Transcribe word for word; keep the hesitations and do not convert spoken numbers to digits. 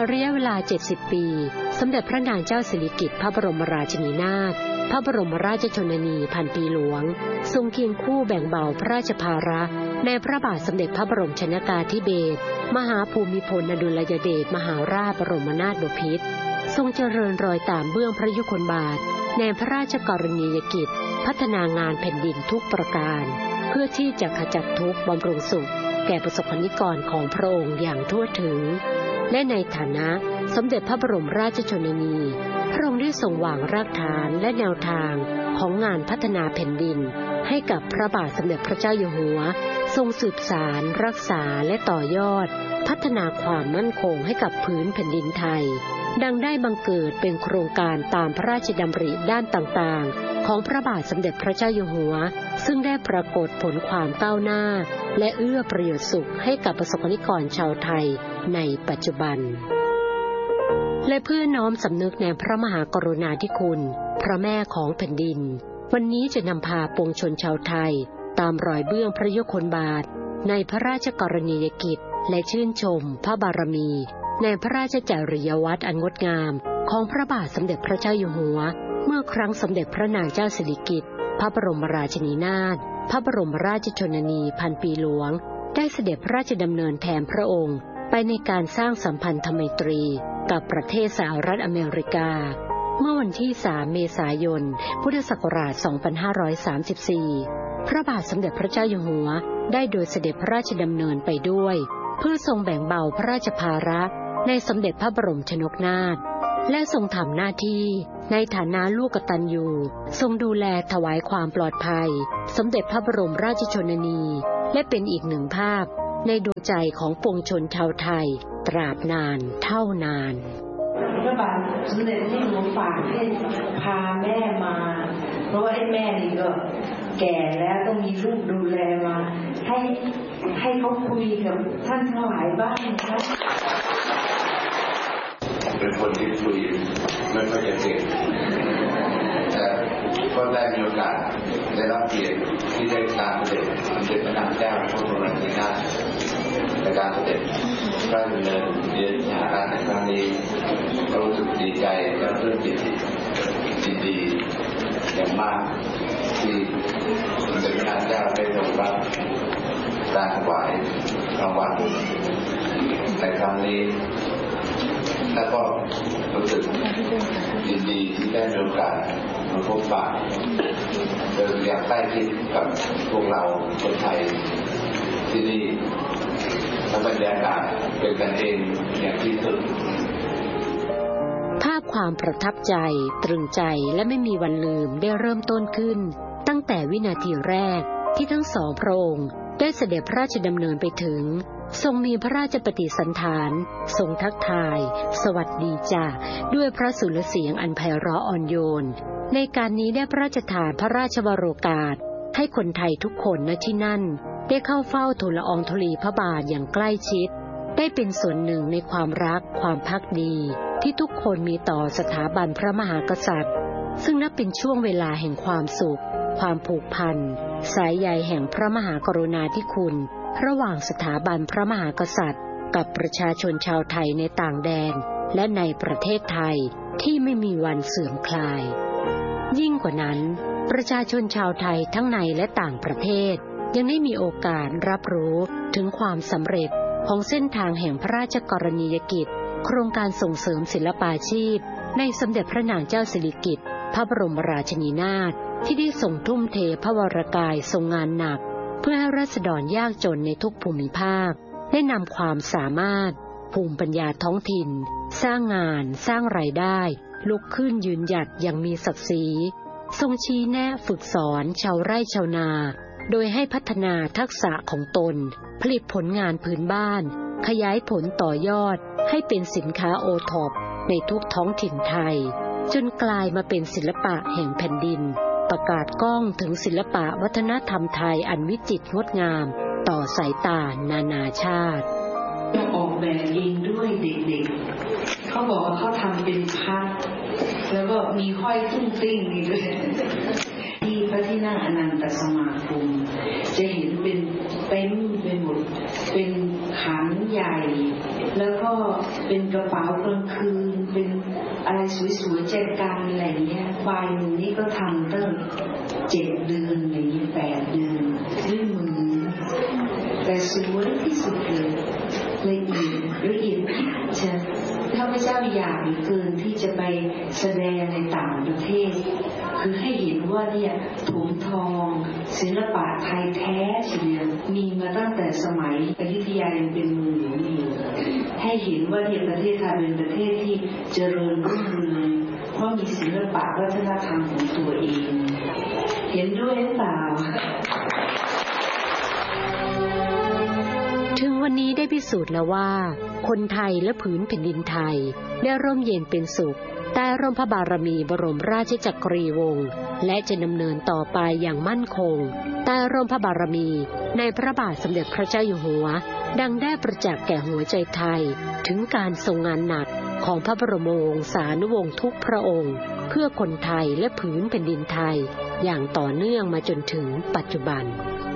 ระยะเวลาเจ็ดสิบปีสมเด็จพระนางเจ้าสิริกิติ์พระบรมราชินีนาถพระบรมราชชนนีพันปีหลวงทรงเคียงคู่แบ่งเบาพระราชภาระในพระบาทสมเด็จพระบรมชนกาธิเบศรมหาภูมิพลอดุลยเดชมหาราชบรมนาถบพิตรทรงเจริญรอยตามเบื้องพระยุคลบาทในพระราชกรณียกิจพัฒนางานแผ่นดินทุกประการเพื่อที่จะขจัดทุกข์บำรุงสุขแก่ประสบนิกรของพระองค์อย่างทั่วถึงและในฐานะสมเด็จพระบรมราชชนนีพระองค์ได้ทรงวางรากฐานและแนวทางของงานพัฒนาแผ่นดินให้กับพระบาทสมเด็จพระเจ้าอยู่หัวทรงสืบสานรักษาและต่อยอดพัฒนาความมั่นคงให้กับพื้นแผ่นดินไทยดังได้บังเกิดเป็นโครงการตามพระราชดำริด้านต่างๆของพระบาทสมเด็จพระเจ้าอยู่หัวซึ่งได้ปรากฏผลความก้าวหน้าและเอื้อประโยชน์สุขให้กับประสบนิกรชาวไทยในปัจจุบันและเพื่อน้อมสำนึกในพระมหากรุณาธิคุณพระแม่ของแผ่นดินวันนี้จะนำพาปวงชนชาวไทยตามรอยเบื้องพระยุคลบาทในพระราชกรณียกิจและชื่นชมพระบารมีในพระราชจริยวัตรอันงดงามของพระบาทสมเด็จพระเจ้าอยู่หัวเมื่อครั้งสมเด็จพระนางเจ้าสิริกิติ์พระบรมราชินีนาถพระบรมราชชนนีพันปีหลวงได้เสด็จพระราชดำเนินแทนพระองค์ไปในการสร้างสัมพันธไมตรีกับประเทศสหรัฐอเมริกาเมื่อวันที่สามเมษายนพุทธศักราชสองพันห้าร้อยสามสิบสี่พระบาทสมเด็จพระเจ้าอยู่หัวได้โดยเสด็จพระราชดำเนินไปด้วยเพื่อทรงแบ่งเบาพระราชภาระในสมเด็จพระบรมชนกนาถและทรงทำหน้าที่ในฐานะลูกกตัญญูทรงดูแลถวายความปลอดภัยสมเด็จพระบรมราชชนนีและเป็นอีกหนึ่งภาพในดวงใจของปวงชนชาวไทยตราบนานเท่านานพระบาทสมเด็จที่หลวงฝากให้พาแม่มาเพราะว่าไอ้แม่นี่ก็แก่แล้วต้องมีลูกดูแลมาให้ให้เขาคุยกับท่านทั้งหลายบ้างนะคะเป็นคนที่คุยไม่ค่อยจะเก่งแต่ก็ได้มีโอกาสได้รับเกียรติที่ได้การเสด็จสมเด็จพระนางเจ้าพระบรมราชินีนาถในการเสด็จพระราชดำเนินเยือนสหรัฐในครั้งนี้ก็รู้สึกดีใจและปลื้มปิติดีอย่างมากที่สมเด็จพระนางเจ้าได้ทรงรับการถวายรางวัลในครั้งนี้แล้วก็รู้สึกยินดีที่ได้มีโอกาสมาพบปะโดยอย่างใกล้ชิดกับพวกเราคนไทยที่นี่บรรยากาศเป็นกันเองอย่างที่สุดภาพความประทับใจตรึงใจและไม่มีวันลืมได้เริ่มต้นขึ้นตั้งแต่วินาทีแรกที่ทั้งสองพระองค์ได้เสด็จพระราชดำเนินไปถึงทรงมีพระราชปฏิสันถานทรงทักทายสวัสดีจ้ะด้วยพระสุรเสียงอันไพเราะอ่อนโยนในการนี้ได้พระราชทานพระราชวโรกาสให้คนไทยทุกคนณที่นั่นได้เข้าเฝ้าทูลละอองธุลีพระบาทอย่างใกล้ชิดได้เป็นส่วนหนึ่งในความรักความภักดีที่ทุกคนมีต่อสถาบันพระมหากษัตริย์ซึ่งนับเป็นช่วงเวลาแห่งความสุขความผูกพันสายใยแห่งพระมหากรุณาธิคุณระหว่างสถาบันพระมหากษัตริย์กับประชาชนชาวไทยในต่างแดนและในประเทศไทยที่ไม่มีวันเสื่อมคลายยิ่งกว่านั้นประชาชนชาวไทยทั้งในและต่างประเทศยังได้มีโอกาสรับรู้ถึงความสำเร็จของเส้นทางแห่งพระราชกรณียกิจโครงการส่งเสริมศิลปาชีพในสมเด็จพระนางเจ้าสิริกิติ์พระบรมราชินีนาถที่ได้ส่งทุ่มเทพระวรกายทรงงานหนักเพื่อให้ราษฎรยากจนในทุกภูมิภาคได้นำความสามารถภูมิปัญญาท้องถิ่นสร้างงานสร้างรายได้ลุกขึ้นยืนหยัดอย่างมีศักดิ์ศรีทรงชี้แนะฝึกสอนชาวไร่ชาวนาโดยให้พัฒนาทักษะของตนผลิตผลงานพื้นบ้านขยายผลต่อยอดให้เป็นสินค้าโอท็อปในทุกท้องถิ่นไทยจนกลายมาเป็นศิลปะแห่งแผ่นดินประกาศก้องถึงศิลปะวัฒนธรรมไทยอันวิจิตรงดงามต่อสายตานานาชาติออกแบบเองด้วยเด็กๆเขาบอกว่าเขาทำเป็นพัดแล้วก็มีห้อยตุ้งติ้งนี่ด้วยที่พระที่นั่งอนันตสมาคมจะเห็นเป็นเต็มไปหมดเป็นขันใหญ่แล้วก็เป็นกระเป๋ากลางคืนเป็นอะไรสวยๆแจกันอะไรเงี้ยใบหนึ่งนี่ก็ทำตั้งเจ็ดเดือนอะไรเงี้ยแปดเดือนด้วยมือแต่สวยที่สุดเลยละเอียดละเอียดพิจิตรข้าพเจ้าอยากเหลือเกินที่จะไปแสดงในต่างประเทศคือให้เห็นว่าเนี่ยถุงทองศิลปะไทยแท้เฉียมีมาตั้งแต่สมัยอยุธยายังเป็นเมืองหลวงอยู่ให้เห็นว่าเนี่ยประเทศไทยเป็นประเทศที่เจริญรุ่งเรืองเพราะมีศิลปะวัฒนธรรมของตัวเองเห็นด้วยหรือเปล่าถึงวันนี้ได้พิสูจน์แล้วว่าคนไทยและผืนแผ่นดินไทยได้ร่มเย็นเป็นสุขใต้ร่มพระบารมีบรมราชจักรีวงศ์และจะดำเนินต่อไปอย่างมั่นคงใต้ร่มพระบารมีในพระบาทสมเด็จพระเจ้าอยู่หัวดังได้ประจักษ์แก่หัวใจไทยถึงการทรงงานหนักของพระบรมวงศานุวงศ์ทุกพระองค์เพื่อคนไทยและผืนแผ่นดินไทยอย่างต่อเนื่องมาจนถึงปัจจุบัน